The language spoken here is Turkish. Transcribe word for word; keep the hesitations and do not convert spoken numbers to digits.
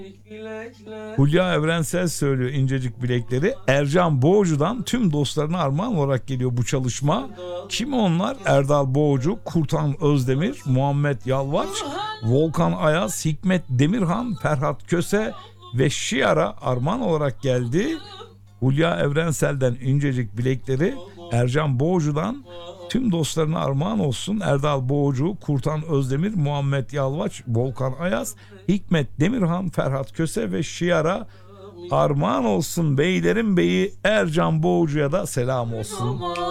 Hulya Evrensel söylüyor incecik bilekleri. Ercan Boğucu'dan tüm dostlarına armağan olarak geliyor bu çalışma. Kim onlar? Erdal Boğucu, Kurtan Özdemir, Muhammed Yalvaç, Volkan Ayaz, Hikmet Demirhan, Ferhat Köse ve Şiara armağan olarak geldi. Hulya Evrensel'den incecik bilekleri, Ercan Boğucu'dan tüm dostlarına armağan olsun. Erdal Boğucu, Kurtan Özdemir, Muhammed Yalvaç, Volkan Ayaz, Hikmet Demirhan, Ferhat Köse ve Şiara armağan olsun. Beylerin beyi Ercan Boğucu'ya da selam olsun.